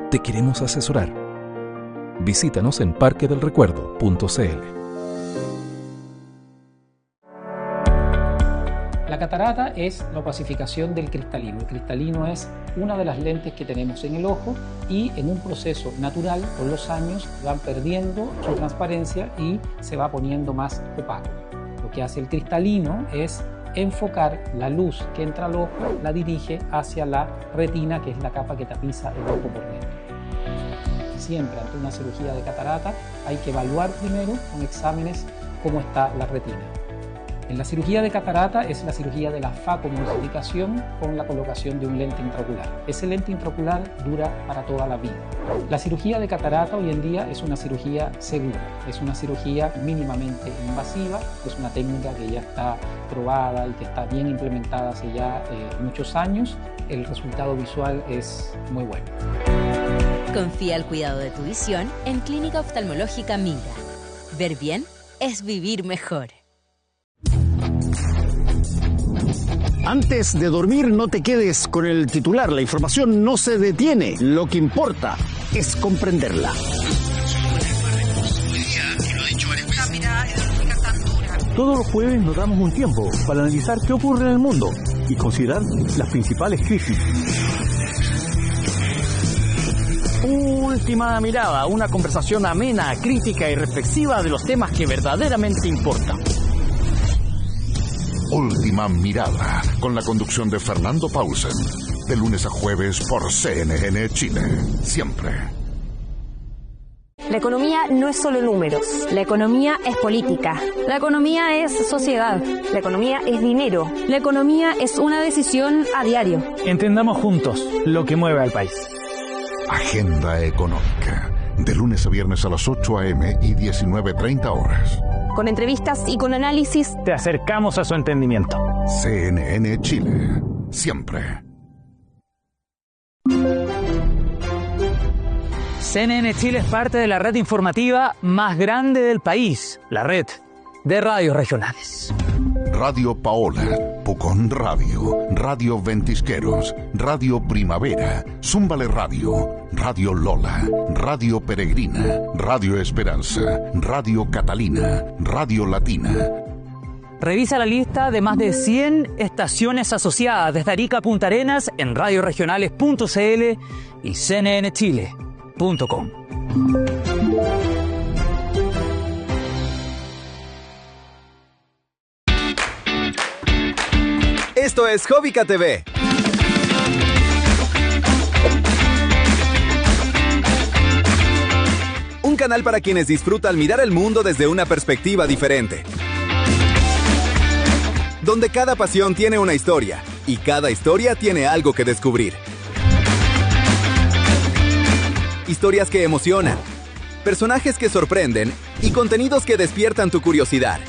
te queremos asesorar. Visítanos en parquedelrecuerdo.cl. La catarata es la opacificación del cristalino. El cristalino es una de las lentes que tenemos en el ojo y en un proceso natural, con los años, van perdiendo su transparencia y se va poniendo más opaco. Lo que hace el cristalino es enfocar la luz que entra al ojo, la dirige hacia la retina, que es la capa que tapiza el ojo por dentro. Siempre ante una cirugía de catarata hay que evaluar primero con exámenes cómo está la retina. En la cirugía de catarata es la cirugía de la facomultiplicación con la colocación de un lente intraocular. Ese lente intraocular dura para toda la vida. La cirugía de catarata hoy en día es una cirugía segura, es una cirugía mínimamente invasiva, es una técnica que ya está probada y que está bien implementada hace ya muchos años. El resultado visual es muy bueno. Confía el cuidado de tu visión en Clínica Oftalmológica Minga. Ver bien es vivir mejor. Antes de dormir, no te quedes con el titular. La información no se detiene. Lo que importa es comprenderla. Todos los jueves nos damos un tiempo para analizar qué ocurre en el mundo y considerar las principales crisis. Última mirada, una conversación amena, crítica y reflexiva de los temas que verdaderamente importan. Última mirada, con la conducción de Fernando Pausen, de lunes a jueves por CNN Chile, siempre. La economía no es solo números. La economía es política. La economía es sociedad. La economía es dinero. La economía es una decisión a diario. Entendamos juntos lo que mueve al país. Agenda Económica, de lunes a viernes a las 8 a.m. y 19:30 horas. Con entrevistas y con análisis, te acercamos a su entendimiento. CNN Chile, siempre. CNN Chile es parte de la red informativa más grande del país, la red de radios regionales. Radio Paola, Pucón Radio, Radio Ventisqueros, Radio Primavera, Zúmbale Radio, Radio Lola, Radio Peregrina, Radio Esperanza, Radio Catalina, Radio Latina. Revisa la lista de más de 100 estaciones asociadas desde Arica a Punta Arenas en radioregionales.cl y cnnchile.com. Esto es Hobbica TV. Un canal para quienes disfrutan mirar el mundo desde una perspectiva diferente. Donde cada pasión tiene una historia y cada historia tiene algo que descubrir. Historias que emocionan, personajes que sorprenden y contenidos que despiertan tu curiosidad.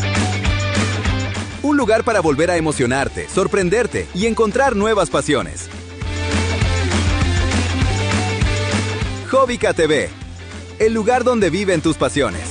Un lugar para volver a emocionarte, sorprenderte y encontrar nuevas pasiones. Hobbica TV, el lugar donde viven tus pasiones.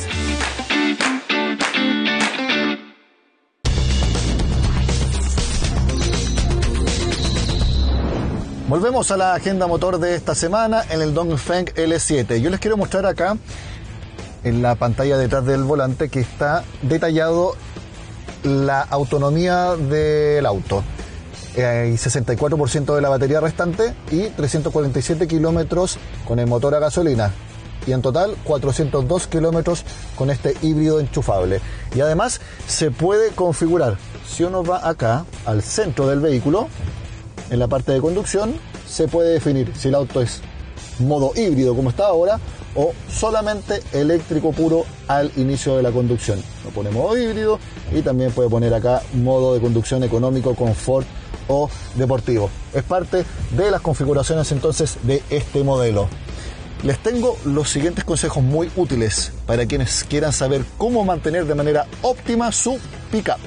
Volvemos a la agenda motor de esta semana en el Dongfeng L7. Yo les quiero mostrar acá, en la pantalla detrás del volante, que está detallado la autonomía del auto. Hay 64% de la batería restante y 347 kilómetros con el motor a gasolina. Y en total 402 kilómetros con este híbrido enchufable. Y además se puede configurar. Si uno va acá al centro del vehículo, en la parte de conducción, se puede definir si el auto es modo híbrido como está ahora o solamente eléctrico puro al inicio de la conducción. Lo pone modo híbrido y también puede poner acá modo de conducción económico, confort o deportivo. Es parte de las configuraciones entonces de este modelo. Les tengo los siguientes consejos muy útiles para quienes quieran saber cómo mantener de manera óptima su pick-up.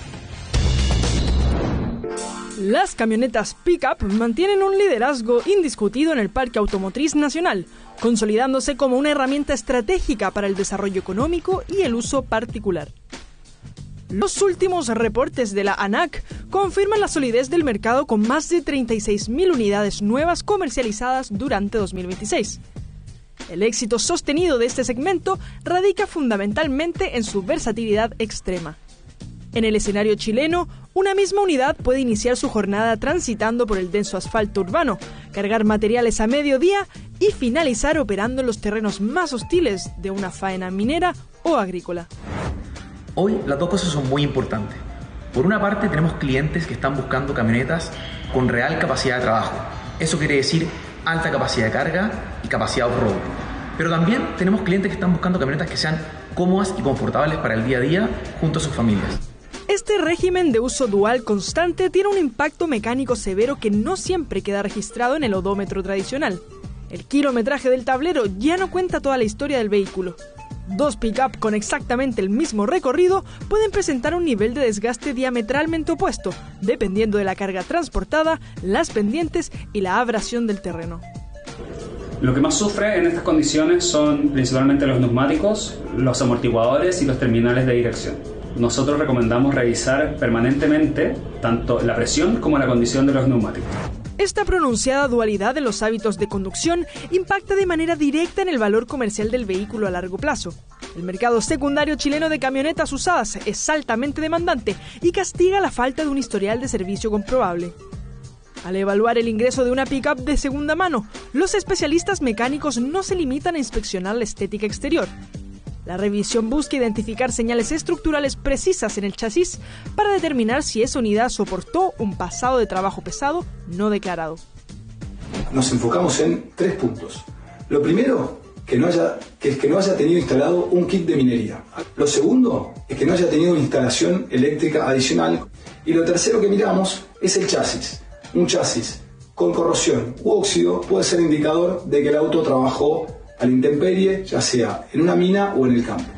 Las camionetas pick-up mantienen un liderazgo indiscutido en el parque automotriz nacional, consolidándose como una herramienta estratégica para el desarrollo económico y el uso particular. Los últimos reportes de la ANAC confirman la solidez del mercado con más de 36.000 unidades nuevas comercializadas durante 2026. El éxito sostenido de este segmento radica fundamentalmente en su versatilidad extrema. En el escenario chileno, una misma unidad puede iniciar su jornada transitando por el denso asfalto urbano, cargar materiales a mediodía y finalizar operando en los terrenos más hostiles de una faena minera o agrícola. Hoy las dos cosas son muy importantes. Por una parte tenemos clientes que están buscando camionetas con real capacidad de trabajo. Eso quiere decir alta capacidad de carga y capacidad off-road. Pero también tenemos clientes que están buscando camionetas que sean cómodas y confortables para el día a día junto a sus familias. Este régimen de uso dual constante tiene un impacto mecánico severo que no siempre queda registrado en el odómetro tradicional. El kilometraje del tablero ya no cuenta toda la historia del vehículo. Dos pick-up con exactamente el mismo recorrido pueden presentar un nivel de desgaste diametralmente opuesto, dependiendo de la carga transportada, las pendientes y la abrasión del terreno. Lo que más sufre en estas condiciones son principalmente los neumáticos, los amortiguadores y los terminales de dirección. Nosotros recomendamos revisar permanentemente tanto la presión como la condición de los neumáticos. Esta pronunciada dualidad de los hábitos de conducción impacta de manera directa en el valor comercial del vehículo a largo plazo. El mercado secundario chileno de camionetas usadas es altamente demandante y castiga la falta de un historial de servicio comprobable. Al evaluar el ingreso de una pick-up de segunda mano, los especialistas mecánicos no se limitan a inspeccionar la estética exterior. La revisión busca identificar señales estructurales precisas en el chasis para determinar si esa unidad soportó un pasado de trabajo pesado no declarado. Nos enfocamos en 3 puntos. Lo primero, que no haya tenido instalado un kit de minería. Lo segundo, es que no haya tenido una instalación eléctrica adicional. Y lo tercero que miramos es el chasis. Un chasis con corrosión u óxido puede ser indicador de que el auto trabajó a la intemperie, ya sea en una mina o en el campo.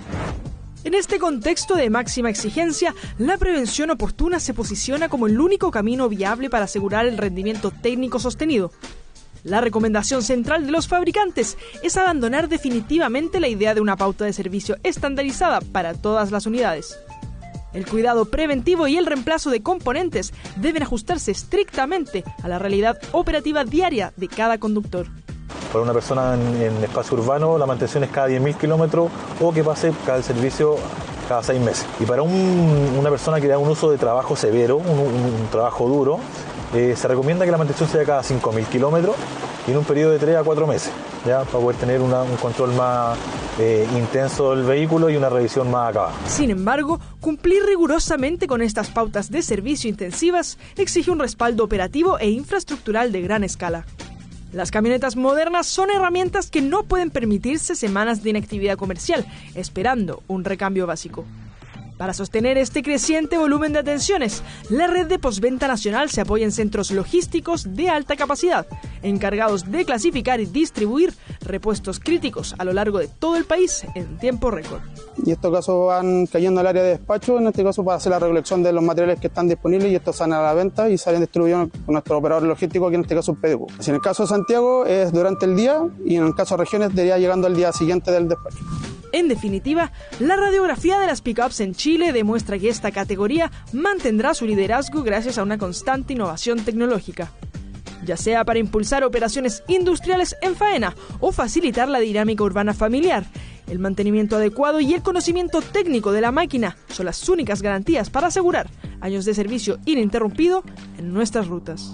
En este contexto de máxima exigencia, la prevención oportuna se posiciona como el único camino viable para asegurar el rendimiento técnico sostenido. La recomendación central de los fabricantes es abandonar definitivamente la idea de una pauta de servicio estandarizada para todas las unidades. El cuidado preventivo y el reemplazo de componentes deben ajustarse estrictamente a la realidad operativa diaria de cada conductor. Para una persona en espacio urbano, la mantención es cada 10.000 kilómetros o que pase cada servicio cada 6 meses. Y para una persona que da un uso de trabajo severo, un trabajo duro, se recomienda que la mantención sea cada 5.000 kilómetros y en un periodo de 3 a 4 meses, ¿ya? Para poder tener un control más intenso del vehículo y una revisión más acabada. Sin embargo, cumplir rigurosamente con estas pautas de servicio intensivas exige un respaldo operativo e infraestructural de gran escala. Las camionetas modernas son herramientas que no pueden permitirse semanas de inactividad comercial, esperando un recambio básico. Para sostener este creciente volumen de atenciones, la red de postventa nacional se apoya en centros logísticos de alta capacidad, encargados de clasificar y distribuir repuestos críticos a lo largo de todo el país en tiempo récord. Y estos casos van cayendo al área de despacho, en este caso para hacer la recolección de los materiales que están disponibles y estos salen a la venta y salen distribuidos con nuestro operador logístico, aquí en este caso PDQ. Si en el caso de Santiago es durante el día y en el caso de regiones debería llegando al día siguiente del despacho. En definitiva, la radiografía de las pickups en Chile demuestra que esta categoría mantendrá su liderazgo gracias a una constante innovación tecnológica. Ya sea para impulsar operaciones industriales en faena o facilitar la dinámica urbana familiar, el mantenimiento adecuado y el conocimiento técnico de la máquina son las únicas garantías para asegurar años de servicio ininterrumpido en nuestras rutas.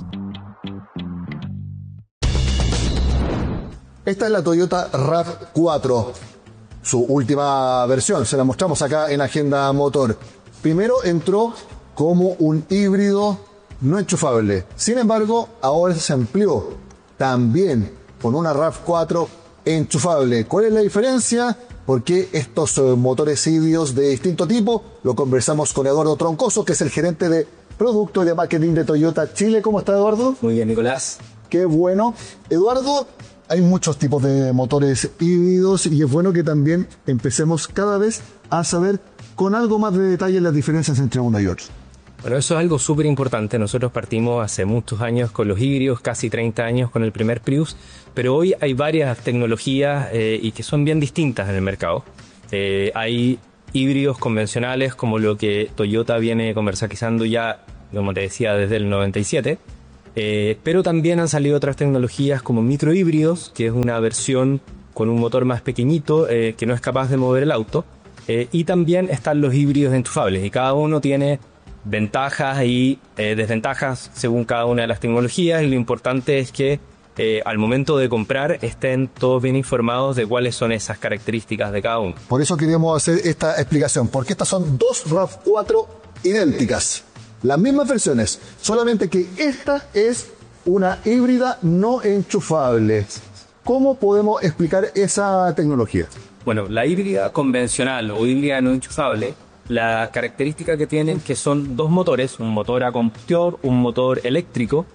Esta es la Toyota RAV4. Su última versión, se la mostramos acá en Agenda Motor. Primero entró como un híbrido no enchufable. Sin embargo, ahora se amplió también con una RAV4 enchufable. ¿Cuál es la diferencia? ¿Por qué estos motores híbridos de distinto tipo? Lo conversamos con Eduardo Troncoso, que es el gerente de producto y de marketing de Toyota Chile. ¿Cómo está, Eduardo? Muy bien, Nicolás. Qué bueno. Eduardo, hay muchos tipos de motores híbridos y es bueno que también empecemos cada vez a saber con algo más de detalle las diferencias entre uno y otro. Bueno, eso es algo súper importante. Nosotros partimos hace muchos años con los híbridos, casi 30 años con el primer Prius, pero hoy hay varias tecnologías y que son bien distintas en el mercado. Hay híbridos convencionales como lo que Toyota viene comercializando ya, como te decía, desde el 97. Pero también han salido otras tecnologías como microhíbridos, que es una versión con un motor más pequeñito que no es capaz de mover el auto. Y también están los híbridos enchufables, y cada uno tiene ventajas y desventajas según cada una de las tecnologías, y lo importante es que al momento de comprar estén todos bien informados de cuáles son esas características de cada uno. Por eso queríamos hacer esta explicación, porque estas son dos RAV4 idénticas, las mismas versiones, solamente que esta es una híbrida no enchufable. ¿Cómo podemos explicar esa tecnología? Bueno, la híbrida convencional o híbrida no enchufable, la característica que tienen que son dos motores, un motor a combustión, un motor eléctrico,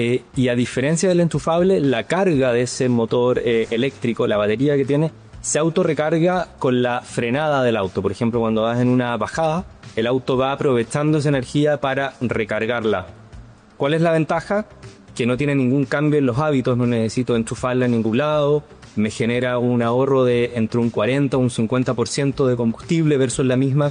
y a diferencia del enchufable, la carga de ese motor eléctrico, la batería que tiene, se autorrecarga con la frenada del auto. Por ejemplo, cuando vas en una bajada, el auto va aprovechando esa energía para recargarla. ¿Cuál es la ventaja? Que no tiene ningún cambio en los hábitos, no necesito enchufarla en ningún lado, me genera un ahorro de entre un 40 o un 50% de combustible versus la misma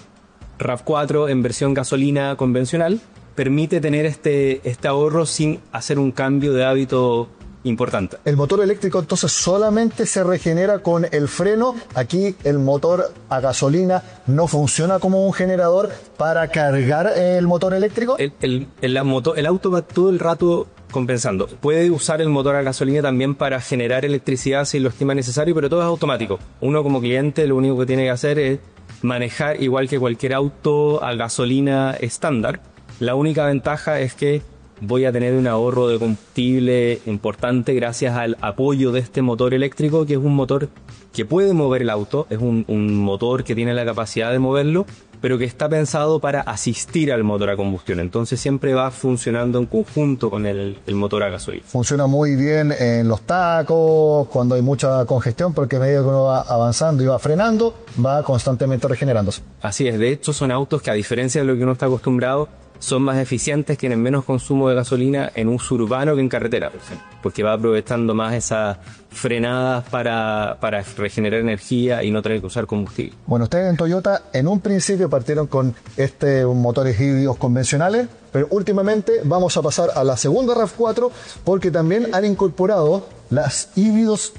RAV4 en versión gasolina convencional. Permite tener este ahorro sin hacer un cambio de hábito importante. El motor eléctrico entonces solamente se regenera con el freno. Aquí el motor a gasolina no funciona como un generador para cargar el motor eléctrico. El auto va todo el rato compensando. Puede usar el motor a gasolina también para generar electricidad si lo estima necesario, pero todo es automático. Uno como cliente lo único que tiene que hacer es manejar igual que cualquier auto a gasolina estándar. La única ventaja es que voy a tener un ahorro de combustible importante gracias al apoyo de este motor eléctrico, que es un motor que puede mover el auto, es un motor que tiene la capacidad de moverlo, pero que está pensado para asistir al motor a combustión. Entonces siempre va funcionando en conjunto con el motor a gasolina. Funciona muy bien en los tacos, cuando hay mucha congestión, porque a medida que uno va avanzando y va frenando, va constantemente regenerándose. Así es, de hecho son autos que, a diferencia de lo que uno está acostumbrado, son más eficientes, tienen menos consumo de gasolina en uso urbano que en carretera, por ejemplo, porque va aprovechando más esas frenadas para regenerar energía y no tener que usar combustible. Bueno, ustedes en Toyota en un principio partieron con motores híbridos convencionales, pero últimamente vamos a pasar a la segunda RAV4 porque también han incorporado las híbridos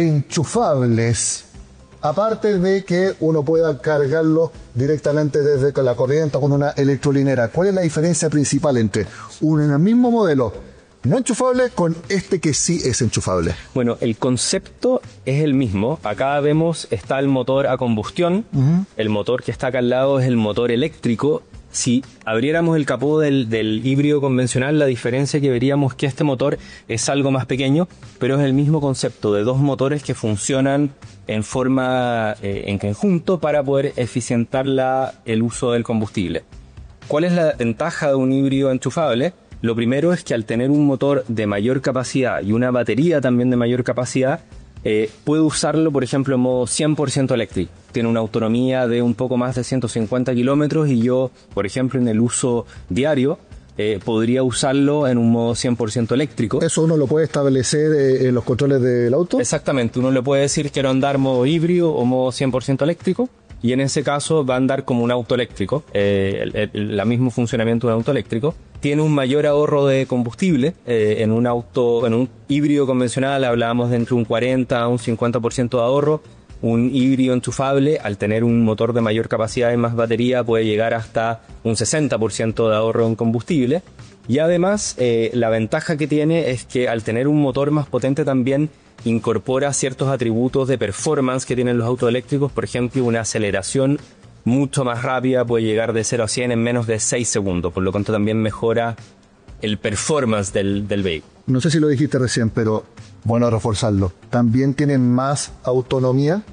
enchufables. Aparte de que uno pueda cargarlo directamente desde la corriente con una electrolinera. ¿Cuál es la diferencia principal entre en el mismo modelo no enchufable con este que sí es enchufable? Bueno, el concepto es el mismo. Acá vemos, está el motor a combustión. El motor que está acá al lado es el motor eléctrico. Si abriéramos el capó del híbrido convencional, la diferencia que veríamos que este motor es algo más pequeño, pero es el mismo concepto de dos motores que funcionan en forma en conjunto para poder eficientar el uso del combustible. ¿Cuál es la ventaja de un híbrido enchufable? Lo primero es que al tener un motor de mayor capacidad y una batería también de mayor capacidad, puede usarlo, por ejemplo, en modo 100% eléctrico. Tiene una autonomía de un poco más de 150 kilómetros y yo, por ejemplo, en el uso diario, podría usarlo en un modo 100% eléctrico. ¿Eso uno lo puede establecer en los controles del auto? Exactamente, uno le puede decir quiero andar modo híbrido o modo 100% eléctrico, y en ese caso va a andar como un auto eléctrico, el mismo funcionamiento de un auto eléctrico. Tiene un mayor ahorro de combustible. En un híbrido convencional hablábamos de entre un 40 a un 50% de ahorro. Un híbrido enchufable, al tener un motor de mayor capacidad y más batería, puede llegar hasta un 60% de ahorro en combustible. Y además, la ventaja que tiene es que al tener un motor más potente también incorpora ciertos atributos de performance que tienen los autos eléctricos. Por ejemplo, una aceleración mucho más rápida, puede llegar de 0 a 100 en menos de 6 segundos. Por lo tanto, también mejora el performance del vehículo. No sé si lo dijiste recién, pero bueno reforzarlo. ¿También tienen más autonomía?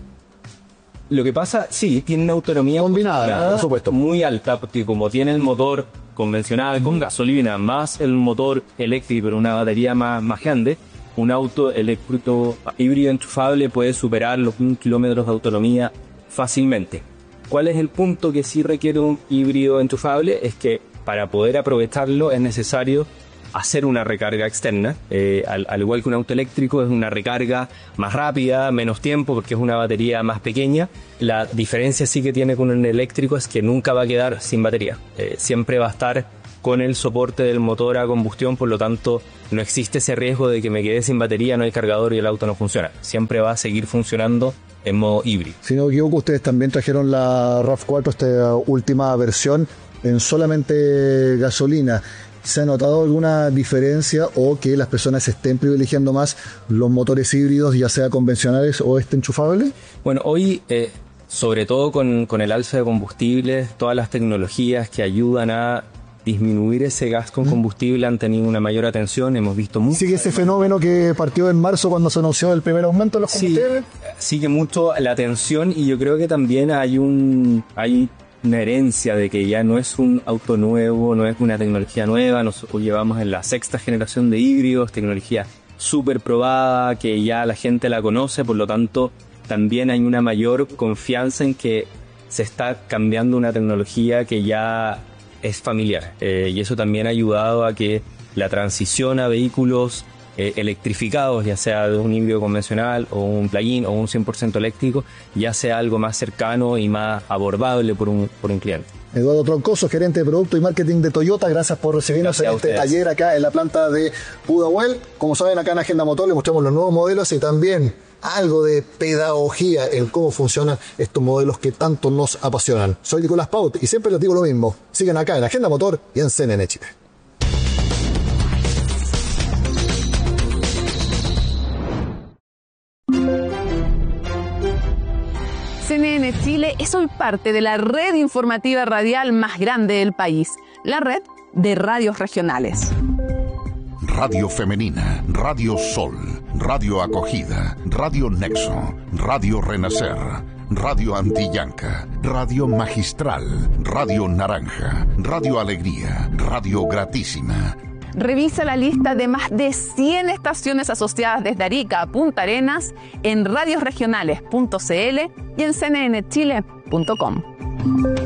Lo que pasa, sí, tienen autonomía combinada, por supuesto, muy alta, porque como tiene el motor convencional con gasolina más el motor eléctrico, pero una batería más grande, un auto eléctrico híbrido enchufable puede superar los 1 kilómetros de autonomía fácilmente. ¿Cuál es el punto que sí requiere un híbrido enchufable? Es que para poder aprovecharlo es necesario hacer una recarga externa. Al igual que un auto eléctrico, es una recarga más rápida, menos tiempo, porque es una batería más pequeña. La diferencia sí que tiene con un eléctrico es que nunca va a quedar sin batería. Siempre va a estar con el soporte del motor a combustión, por lo tanto no existe ese riesgo de que me quede sin batería, no hay cargador y el auto no funciona. Siempre va a seguir funcionando en modo híbrido. Si no me equivoco, ustedes también trajeron la RAV4, esta última versión, en solamente gasolina. ¿Se ha notado alguna diferencia o que las personas estén privilegiando más los motores híbridos, ya sea convencionales o enchufables? Bueno, hoy, sobre todo con el alza de combustibles, todas las tecnologías que ayudan a disminuir ese gas con combustible han tenido una mayor atención. Hemos visto mucho. ¿Sigue ese fenómeno que partió en marzo cuando se anunció el primer aumento de los combustibles? Sí, sigue mucho la atención, y yo creo que también hay una herencia de que ya no es un auto nuevo, no es una tecnología nueva. Nosotros llevamos en la 6ª generación de híbridos, tecnología súper probada, que ya la gente la conoce, por lo tanto también hay una mayor confianza en que se está cambiando una tecnología que ya es familiar, y eso también ha ayudado a que la transición a vehículos electrificados, ya sea de un híbrido convencional o un plug-in o un 100% eléctrico, ya sea algo más cercano y más abordable por un cliente. Eduardo Troncoso, gerente de Producto y Marketing de Toyota, gracias por recibirnos en este taller acá en la planta de Pudahuel. Como saben, acá en Agenda Motor les mostramos los nuevos modelos y también algo de pedagogía en cómo funcionan estos modelos que tanto nos apasionan. Soy Nicolás Paut y siempre les digo lo mismo. Sigan acá en Agenda Motor y en CNN Chile. CNN Chile es hoy parte de la red informativa radial más grande del país, la red de radios regionales. Radio Femenina, Radio Sol, Radio Acogida, Radio Nexo, Radio Renacer, Radio Antillanca, Radio Magistral, Radio Naranja, Radio Alegría, Radio Gratísima. Revisa la lista de más de 100 estaciones asociadas desde Arica a Punta Arenas en radiosregionales.cl y en cnnchile.com.